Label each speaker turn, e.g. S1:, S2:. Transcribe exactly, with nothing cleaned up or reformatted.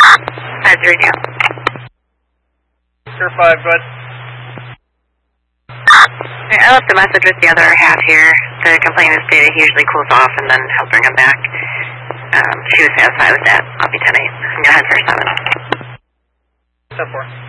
S1: five zero two.
S2: Sure five, go ahead.
S1: I left the message with the other half here. The complainant stated he usually cools off and then he'll bring him back. Um, she was satisfied with that. I'll be ten eight. I'm going to head for seven.
S2: ten four.